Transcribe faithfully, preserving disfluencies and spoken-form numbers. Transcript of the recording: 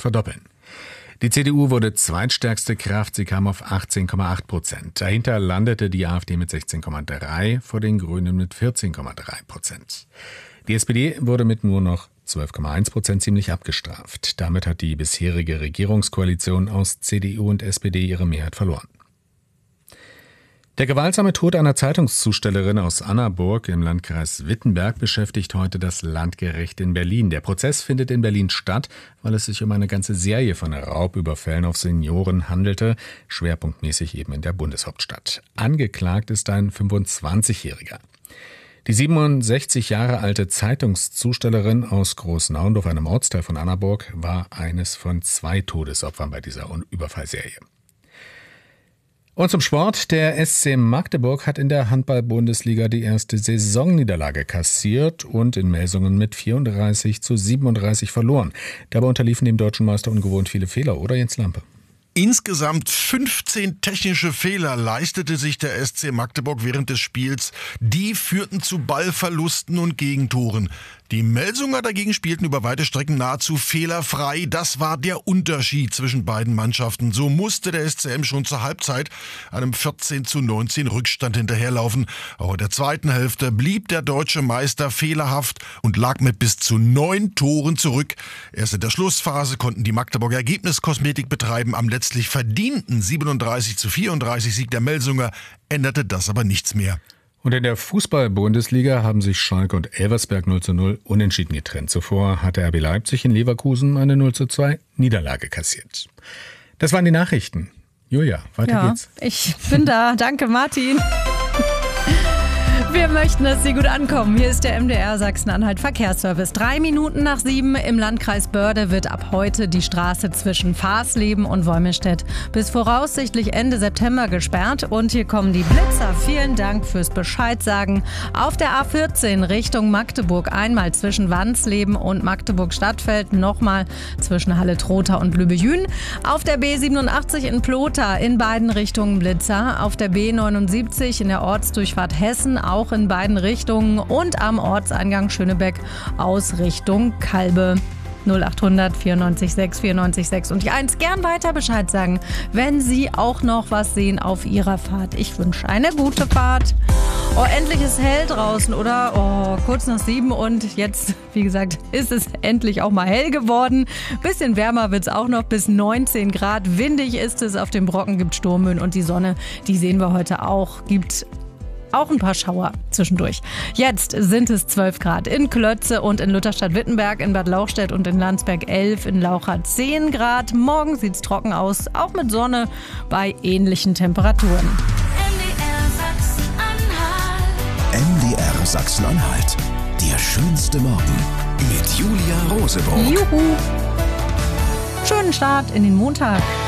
verdoppeln. Die C D U wurde zweitstärkste Kraft, sie kam auf achtzehn Komma acht Prozent. Dahinter landete die AfD mit sechzehn Komma drei, vor den Grünen mit vierzehn Komma drei Prozent. Die S P D wurde mit nur noch zwölf Komma eins Prozent ziemlich abgestraft. Damit hat die bisherige Regierungskoalition aus C D U und S P D ihre Mehrheit verloren. Der gewaltsame Tod einer Zeitungszustellerin aus Annaburg im Landkreis Wittenberg beschäftigt heute das Landgericht in Berlin. Der Prozess findet in Berlin statt, weil es sich um eine ganze Serie von Raubüberfällen auf Senioren handelte, schwerpunktmäßig eben in der Bundeshauptstadt. Angeklagt ist ein fünfundzwanzigjähriger. Die siebenundsechzig Jahre alte Zeitungszustellerin aus Großnaundorf, einem Ortsteil von Annaburg, war eines von zwei Todesopfern bei dieser Überfallserie. Und zum Sport. Der S C Magdeburg hat in der Handball-Bundesliga die erste Saisonniederlage kassiert und in Melsungen mit vierunddreißig zu siebenunddreißig verloren. Dabei unterliefen dem deutschen Meister ungewohnt viele Fehler, oder Jens Lampe? Insgesamt fünfzehn technische Fehler leistete sich der S C Magdeburg während des Spiels. Die führten zu Ballverlusten und Gegentoren. Die Melsunger dagegen spielten über weite Strecken nahezu fehlerfrei. Das war der Unterschied zwischen beiden Mannschaften. So musste der S C M schon zur Halbzeit einem vierzehn zu neunzehn Rückstand hinterherlaufen. Auch in der zweiten Hälfte blieb der deutsche Meister fehlerhaft und lag mit bis zu neun Toren zurück. Erst in der Schlussphase konnten die Magdeburger Ergebniskosmetik betreiben. Am letztlich verdienten siebenunddreißig zu vierunddreißig Sieg der Melsunger änderte das aber nichts mehr. Und in der Fußball-Bundesliga haben sich Schalke und Elversberg null zu null unentschieden getrennt. Zuvor hatte R B Leipzig in Leverkusen eine null zu zwei Niederlage kassiert. Das waren die Nachrichten. Julia, weiter ja, geht's. Ich bin da. Danke, Martin. Wir möchten, dass Sie gut ankommen. Hier ist der M D R Sachsen-Anhalt Verkehrsservice. Drei Minuten nach sieben im Landkreis Börde wird ab heute die Straße zwischen Fahrsleben und Wolmirstedt bis voraussichtlich Ende September gesperrt. Und hier kommen die Blitzer. Vielen Dank fürs Bescheid sagen. Auf der A vierzehn Richtung Magdeburg einmal zwischen Wansleben und Magdeburg-Stadtfeld, nochmal zwischen Halle-Trotha und Lübejün. Auf der B siebenundachtzig in Plotha in beiden Richtungen Blitzer. Auf der B neunundsiebzig in der Ortsdurchfahrt Hessen auch in beiden Richtungen und am Ortseingang Schönebeck aus Richtung Kalbe. null achthundert vierundneunzig sechs vierundneunzig sechs und die eins gern weiter Bescheid sagen, wenn Sie auch noch was sehen auf Ihrer Fahrt. Ich wünsche eine gute Fahrt. Oh, endlich ist hell draußen, oder? Oh, kurz nach sieben und jetzt, wie gesagt, ist es endlich auch mal hell geworden. Bisschen wärmer wird es auch noch, bis neunzehn Grad. Windig ist es, auf dem Brocken gibt Sturmböen und die Sonne, die sehen wir heute auch, gibt auch ein paar Schauer zwischendurch. Jetzt sind es zwölf Grad in Klötze und in Lutherstadt-Wittenberg, in Bad Lauchstädt und in Landsberg elf, in Laucha zehn Grad. Morgen sieht es trocken aus, auch mit Sonne bei ähnlichen Temperaturen. M D R Sachsen-Anhalt. M D R Sachsen-Anhalt. Der schönste Morgen mit Julia Rosebroock. Juhu! Schönen Start in den Montag.